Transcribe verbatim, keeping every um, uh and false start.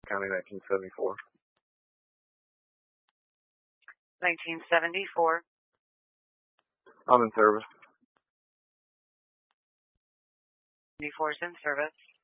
County, nineteen seventy-four. nineteen seventy-four. I'm in service. seventy-four is in service.